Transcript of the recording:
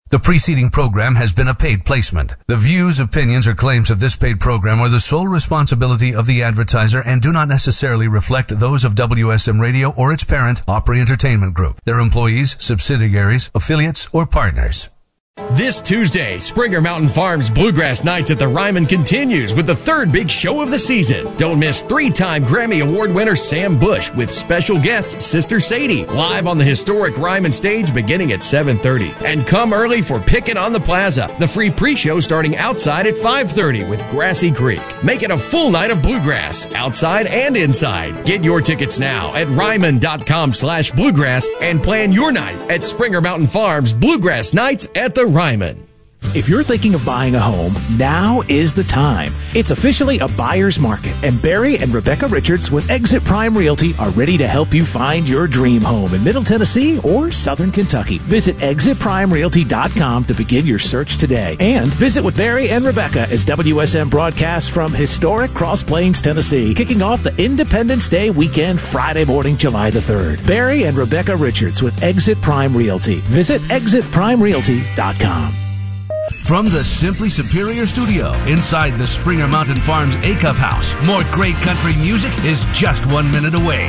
The preceding program has been a paid placement. The views, opinions, or claims of this paid program are the sole responsibility of the advertiser and do not necessarily reflect those of WSM Radio or its parent, Opry Entertainment Group, their employees, subsidiaries, affiliates, or partners. This Tuesday, Springer Mountain Farms Bluegrass Nights at the Ryman continues with the third big show of the season. Don't miss 3-time Grammy Award winner Sam Bush with special guest Sister Sadie, live on the historic Ryman stage beginning at 7:30. And come early for Pickin' on the Plaza, the free pre-show starting outside at 5:30 with Grassy Creek. Make it a full night of bluegrass, outside and inside. Get your tickets now at ryman.com/bluegrass and plan your night at Springer Mountain Farms Bluegrass Nights at the Ryman. If you're thinking of buying a home, now is the time. It's officially a buyer's market, and Barry and Rebecca Richards with Exit Prime Realty are ready to help you find your dream home in Middle Tennessee or Southern Kentucky. Visit exitprimerealty.com to begin your search today. And visit with Barry and Rebecca as WSM broadcasts from historic Cross Plains, Tennessee, kicking off the Independence Day weekend Friday morning, July the 3rd. Barry and Rebecca Richards with Exit Prime Realty. Visit exitprimerealty.com. From the Simply Superior Studio inside the Springer Mountain Farms A-Cup House, more great country music is just 1 minute away.